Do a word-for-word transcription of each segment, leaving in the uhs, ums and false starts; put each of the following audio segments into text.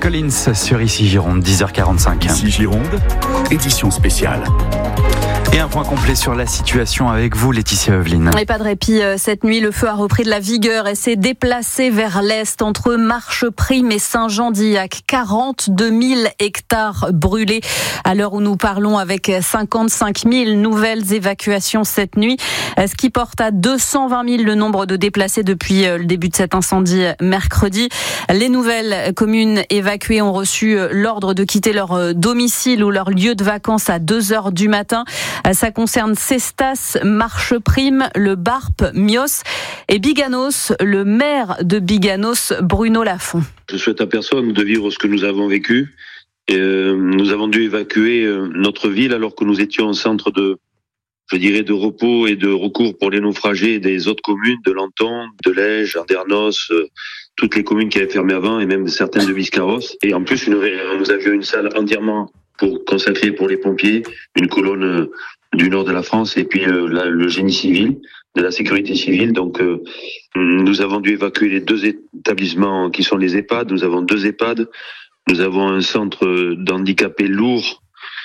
Collins sur Ici Gironde, dix heures quarante-cinq. Ici Gironde, édition spéciale. Et un point complet sur la situation avec vous, Laetitia Oeveline. Et pas de répit cette nuit, le feu a repris de la vigueur et s'est déplacé vers l'est entre Marcheprime et Saint-Jean-d'Illac. quarante-deux mille hectares brûlés à l'heure où nous parlons, avec cinquante-cinq mille nouvelles évacuations cette nuit, ce qui porte à deux cent vingt mille le nombre de déplacés depuis le début de cet incendie mercredi. Les nouvelles communes évacuées ont reçu l'ordre de quitter leur domicile ou leur lieu de vacances à deux heures du matin. Ça concerne Cestas, Marcheprime, le Barp, Mios et Biganos. Le maire de Biganos, Bruno Lafont. Je souhaite à personne de vivre ce que nous avons vécu. Et euh, nous avons dû évacuer euh, notre ville alors que nous étions en centre de, je dirais, de repos et de recours pour les naufragés des autres communes, de Lanton, de Lège, Andernos, euh, toutes les communes qui avaient fermé avant et même certaines de Biscarros. Et en plus, une, nous avions une salle entièrement pour consacrée pour les pompiers, une colonne euh, du nord de la France et puis euh, la, le génie civil, de la sécurité civile. Donc euh, nous avons dû évacuer les deux établissements qui sont les EHPAD. Nous avons deux EHPAD. Nous avons un centre d'handicapés lourds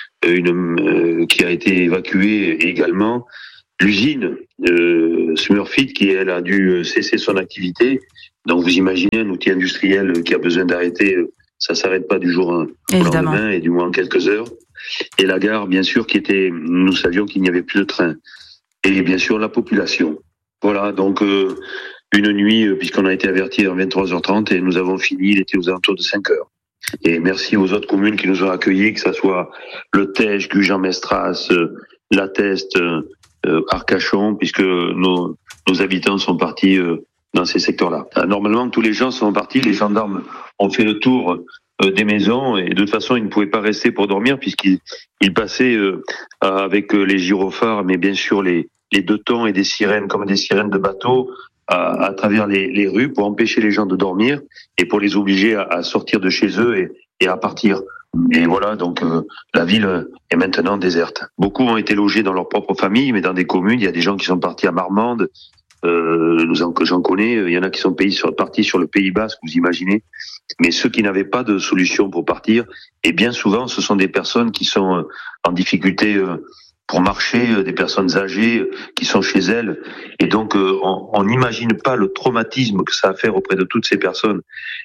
une, euh, qui a été évacué également. L'usine euh, Smurfit qui, elle, a dû cesser son activité. Donc vous imaginez un outil industriel qui a besoin d'arrêter, ça s'arrête pas du jour au lendemain et du moins en quelques heures. Et la gare, bien sûr, qui était, nous savions qu'il n'y avait plus de train. Et bien sûr, la population. Voilà, donc euh, une nuit, puisqu'on a été averti à vingt-trois heures trente et nous avons fini, il était aux alentours de cinq heures. Et merci aux autres communes qui nous ont accueillis, que ce soit le Tej, Gujan-Mestras, euh, La Teste, euh, Arcachon, puisque nos, nos habitants sont partis euh, dans ces secteurs-là. Normalement, tous les gens sont partis, les gendarmes ont fait le tour euh, des maisons et de toute façon, ils ne pouvaient pas rester pour dormir puisqu'ils ils passaient euh, avec les gyrophares, mais bien sûr les, les deux tons et des sirènes comme des sirènes de bateau à, à travers les, les rues pour empêcher les gens de dormir et pour les obliger à, à sortir de chez eux et, et à partir. Et voilà, donc euh, la ville est maintenant déserte. Beaucoup ont été logés dans leur propre famille, mais dans des communes, il y a des gens qui sont partis à Marmande. Euh, nous en, j'en connais, il y en a qui sont pays sur, partis sur le Pays Basque, vous imaginez. Mais ceux qui n'avaient pas de solution pour partir, et bien souvent, ce sont des personnes qui sont en difficulté pour marcher, des personnes âgées qui sont chez elles. Et donc, on n'imagine pas le traumatisme que ça a fait auprès de toutes ces personnes.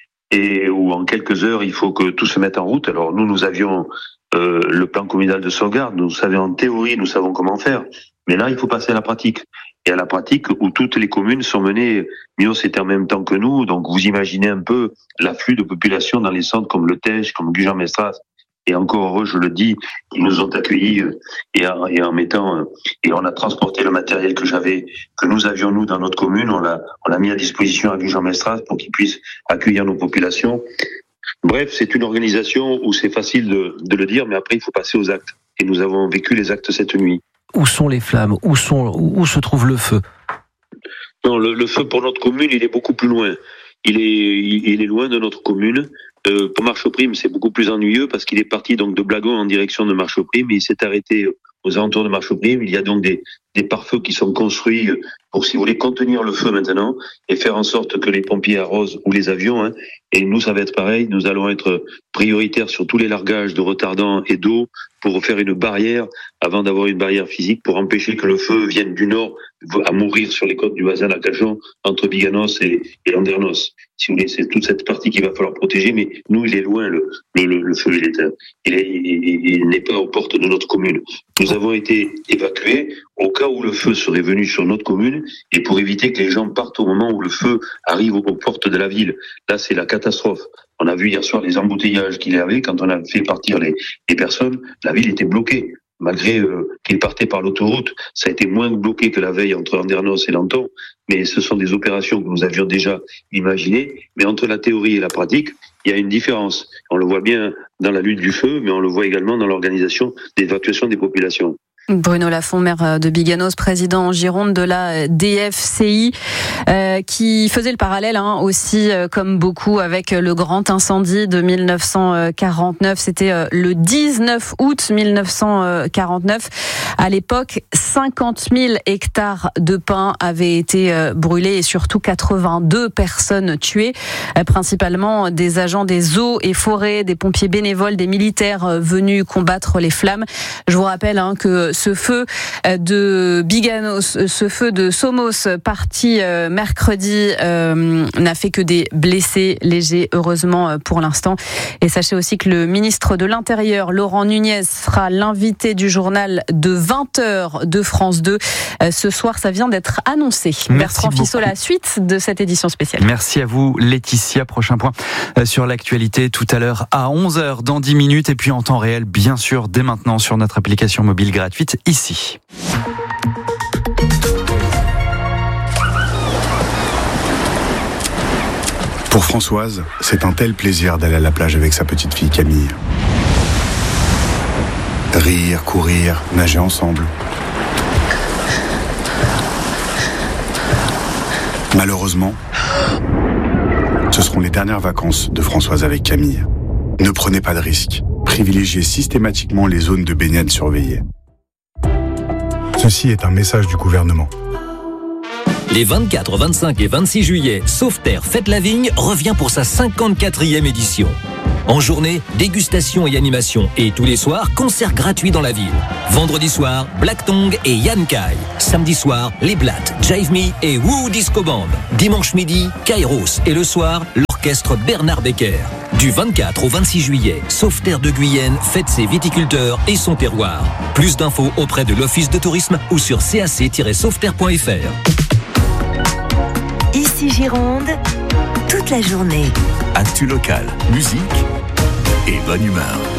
Et où en quelques heures, il faut que tout se mette en route. Alors nous, nous avions euh, le plan communal de sauvegarde. Nous savions en théorie, nous savons comment faire. Mais là, il faut passer à la pratique. Et à la pratique où toutes les communes sont menées, Mios était en même temps que nous, donc vous imaginez un peu l'afflux de population dans les centres comme le Tej, comme Gujan-Mestras, et encore heureux, je le dis, ils nous ont accueillis et en, et en mettant, et on a transporté le matériel que j'avais, que nous avions nous dans notre commune, on l'a, on l'a mis à disposition à Gujan-Mestras pour qu'ils puissent accueillir nos populations. Bref, c'est une organisation où c'est facile de, de le dire, mais après il faut passer aux actes. Et nous avons vécu les actes cette nuit. Où sont les flammes ? Où sont, où se trouve le feu ? Non, le, le feu pour notre commune, il est beaucoup plus loin. Il est, il, il est loin de notre commune. Euh, pour Marcheprime, c'est beaucoup plus ennuyeux parce qu'il est parti donc de Blagon en direction de Marcheprime et il s'est arrêté aux alentours de Marcheprime. Il y a donc des, des pare-feux qui sont construits pour, si vous voulez, contenir le feu maintenant et faire en sorte que les pompiers arrosent ou les avions. Hein. Et nous, ça va être pareil. Nous allons être prioritaires sur tous les largages de retardants et d'eau pour faire une barrière avant d'avoir une barrière physique pour empêcher que le feu vienne du nord à mourir sur les côtes du Bazin d'Arcachon entre Biganos et, et Andernos. Si vous voulez, c'est toute cette partie qu'il va falloir protéger, mais nous, il est loin, le, le, le feu, il est, il est, il, il n'est pas aux portes de notre commune. Nous avons été évacués au cas où le feu serait venu sur notre commune et pour éviter que les gens partent au moment où le feu arrive aux portes de la ville. Là, c'est la catastrophe. On a vu hier soir les embouteillages qu'il y avait quand on a fait partir les, les personnes. La ville était bloquée. Malgré euh, qu'ils partaient par l'autoroute, ça a été moins bloqué que la veille entre Andernos et Lanton, mais ce sont des opérations que nous avions déjà imaginées. Mais entre la théorie et la pratique, il y a une différence. On le voit bien dans la lutte du feu, mais on le voit également dans l'organisation d'évacuation des populations. Bruno Lafont, maire de Biganos, président en Gironde de la D F C I, euh, qui faisait le parallèle hein, aussi, euh, comme beaucoup, avec le grand incendie de mille neuf cent quarante-neuf. C'était euh, le dix-neuf août mille neuf cent quarante-neuf. À l'époque, cinquante mille hectares de pins avaient été euh, brûlés et surtout quatre-vingt-deux personnes tuées, euh, principalement des agents des eaux et forêts, des pompiers bénévoles, des militaires euh, venus combattre les flammes. Je vous rappelle hein, que ce feu de Biganos, ce feu de Somos parti euh, mercredi euh, n'a fait que des blessés légers, heureusement pour l'instant. Et sachez aussi que le ministre de l'Intérieur, Laurent Nunez, sera l'invité du journal de vingt heures de France deux. Euh, ce soir, ça vient d'être annoncé. Merci Bertrand beaucoup. Fissot, la suite de cette édition spéciale. Merci à vous, Laetitia. Prochain point sur l'actualité tout à l'heure à onze heures dans dix minutes. Et puis en temps réel, bien sûr, dès maintenant sur notre application mobile gratuite ici. Pour Françoise, c'est un tel plaisir d'aller à la plage avec sa petite fille Camille. Rire, courir, nager ensemble. Malheureusement, ce seront les dernières vacances de Françoise avec Camille. Ne prenez pas de risques. Privilégiez systématiquement les zones de baignade surveillées. Ceci est un message du gouvernement. Les vingt-quatre, vingt-cinq et vingt-six juillet, Sauveterre Fête la Vigne revient pour sa cinquante-quatrième édition. En journée, dégustation et animation. Et tous les soirs, concerts gratuits dans la ville. Vendredi soir, Black Tongue et Yann Kai. Samedi soir, Les Blattes, Jive Me et Woo Disco Band. Dimanche midi, Kairos. Et le soir, l'orchestre Bernard Becker. Du vingt-quatre au vingt-six juillet, Sauveterre de Guyenne fête ses viticulteurs et son terroir. Plus d'infos auprès de l'Office de tourisme ou sur cac tiret sauveterre point f r. Ici Gironde, toute la journée. Actu local, musique et bonne humeur.